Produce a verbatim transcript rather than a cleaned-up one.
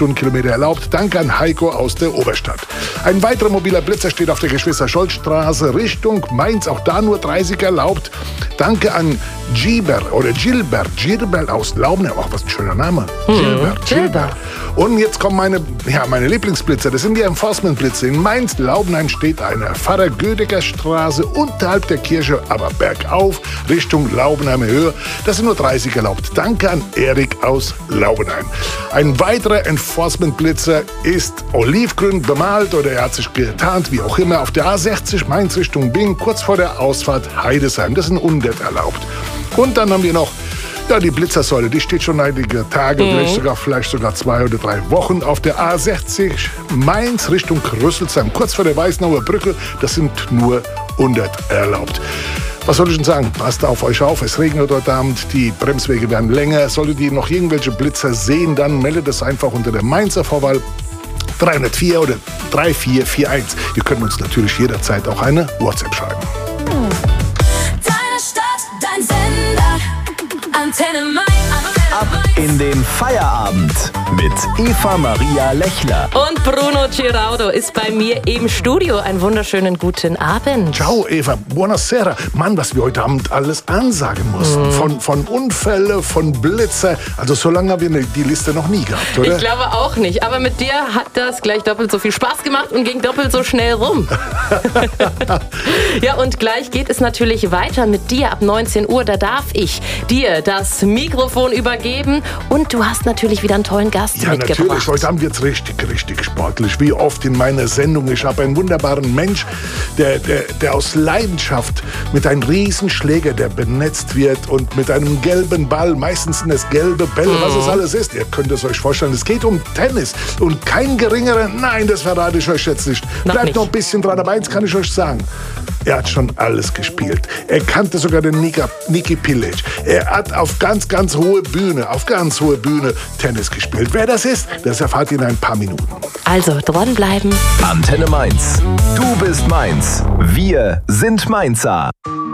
Stundenkilometer erlaubt. Danke an Heiko aus der Oberstadt. Ein weiterer mobiler Blitzer steht auf der Geschwister-Scholl-Straße Richtung Mainz. Auch da nur dreißig erlaubt. Danke an Gilbert oder Gilbert, Gilbert aus Laubenheim. Ach, was ein schöner Name. Hm. Gilbert, Gilbert. Und jetzt kommen meine, ja, meine Lieblingsblitzer. Das sind die Enforcement-Blitze. In Mainz-Laubenheim steht eine Pfarrer-Gödecker-Straße unterhalb der Kirche, aber bergauf Richtung Laubenheimer Höhe. Das sind nur dreißig erlaubt. Danke an Erik aus Laubenheim. Ein weiterer Enforcement-Blitzer ist olivgrün bemalt oder er hat sich getarnt, wie auch immer, auf der A sechzig Mainz Richtung Bing, kurz vor der Ausfahrt Heidesheim. Das sind hundert erlaubt. Und dann haben wir noch ja, die Blitzersäule, die steht schon einige Tage, mhm. vielleicht, sogar, vielleicht sogar zwei oder drei Wochen auf der A sechzig Mainz Richtung Rüsselsheim, kurz vor der Weißenauer Brücke. Das sind nur hundert erlaubt. Was soll ich denn sagen? Passt auf euch auf, es regnet heute Abend, die Bremswege werden länger. Solltet ihr noch irgendwelche Blitzer sehen, dann meldet es einfach unter der Mainzer Vorwahl drei null vier oder drei vier vier eins. Ihr könnt uns natürlich jederzeit auch eine WhatsApp schreiben. Deine Stadt, dein Sender, Antenne Mainz. Ab in den Feierabend mit Eva Maria Lechler. Und Bruno Giraudo ist bei mir im Studio. Einen wunderschönen guten Abend. Ciao Eva, buonasera. Mann, was wir heute Abend alles ansagen mussten. Mhm. Von, von Unfälle, von Blitzer. Also so lange haben wir die Liste noch nie gehabt, oder? Ich glaube auch nicht. Aber mit dir hat das gleich doppelt so viel Spaß gemacht und ging doppelt so schnell rum. Ja, und gleich geht es natürlich weiter mit dir ab neunzehn Uhr. Da darf ich dir das Mikrofon übergeben. Und du hast natürlich wieder einen tollen Gast ja, mitgebracht. Ja, natürlich. Heute haben wir jetzt richtig, richtig sportlich. Wie oft in meiner Sendung. Ich habe einen wunderbaren Mensch, der, der, der aus Leidenschaft mit einem Riesenschläger, der benetzt wird und mit einem gelben Ball, meistens sind es gelbe Bälle, mhm. was es alles ist. Ihr könnt es euch vorstellen. Es geht um Tennis und kein geringerer, nein, das verrate ich euch jetzt nicht. Noch Bleibt nicht. noch ein bisschen dran, aber eins kann ich euch sagen. Er hat schon alles gespielt. Er kannte sogar den Nika, Niki Pilic. Er hat auf ganz, ganz hohe Bühne, auf ganz hohe Bühne Tennis gespielt. Wer das ist, das erfahrt ihr in ein paar Minuten. Also dranbleiben. Antenne Mainz. Du bist Mainz. Wir sind Mainzer.